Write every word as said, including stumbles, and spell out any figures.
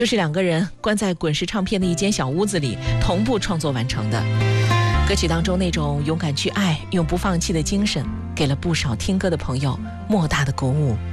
就是两个人关在滚石唱片的一间小屋子里同步创作完成的。歌曲当中那种勇敢去爱、永不放弃的精神，给了不少听歌的朋友莫大的鼓舞。